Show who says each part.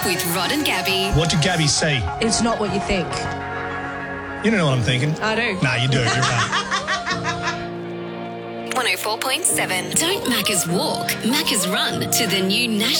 Speaker 1: with Rod and Gabby.
Speaker 2: What did Gabby say?
Speaker 3: It's not what you think.
Speaker 2: You don't know what I'm thinking.
Speaker 3: I do.
Speaker 2: Nah, you do. You're right.
Speaker 1: 104.7. Don't Macca's walk, Macca's run to the new National